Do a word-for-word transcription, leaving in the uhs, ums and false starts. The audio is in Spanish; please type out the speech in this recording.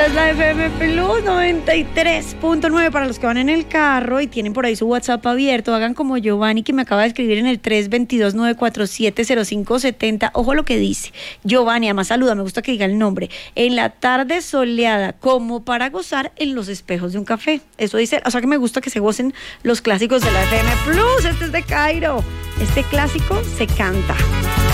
Esta es la F M Plus noventa y tres punto nueve para los que van en el carro y tienen por ahí su WhatsApp abierto. Hagan como Giovanni, que me acaba de escribir en el tres dos dos, nueve cuatro siete, cero cinco siete cero. Ojo lo que dice Giovanni, además saluda, me gusta que diga el nombre. En la tarde soleada, como para gozar en los espejos de un café. Eso dice, o sea que me gusta que se gocen los clásicos de la F M Plus. Este es de Cairo. Este clásico se canta.